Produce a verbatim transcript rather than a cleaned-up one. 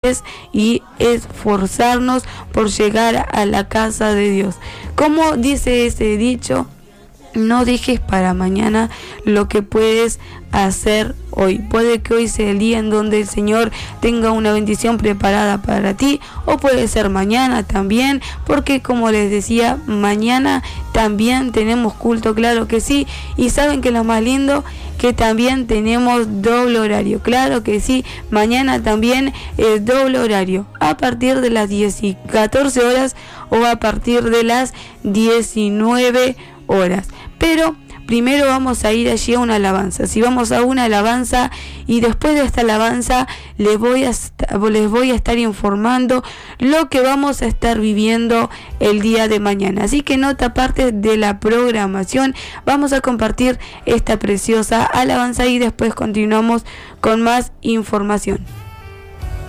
diez y esforzarnos por llegar a la casa de Dios. Como dice ese dicho, no dejes para mañana lo que puedes hacer hoy. Puede que hoy sea el día en donde el Señor tenga una bendición preparada para ti, o puede ser mañana también, porque como les decía, mañana también tenemos culto, claro que sí. Y saben que lo más lindo, que también tenemos doble horario, claro que sí, mañana también es doble horario, a partir de las diez y catorce horas o a partir de las diecinueve horas. Pero primero vamos a ir allí a una alabanza. Si vamos a una alabanza, y después de esta alabanza les voy a les voy a estar informando lo que vamos a estar viviendo el día de mañana. Así que no te apartes de la programación. Vamos a compartir esta preciosa alabanza y después continuamos con más información.